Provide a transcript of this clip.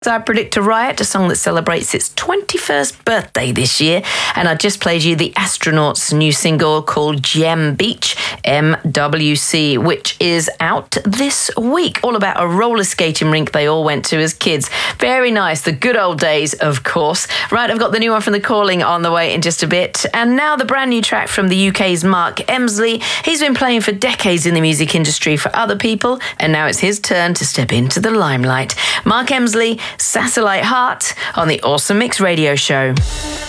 I predict a riot, a song that celebrates its 21st birthday this year. And I just played you the Astronauts' new single called Gem Beach, MWC, which is out this week. All about a roller skating rink they all went to as kids. Very nice. The good old days, of course. Right, I've got the new one from The Calling on the way in just a bit. And now the brand new track from the UK's Mark Emsley. He's been playing for decades in the music industry for other people, and now it's his turn to step into the limelight. Mark Emsley, Satellite Heart on the Awesome Mix Radio Show.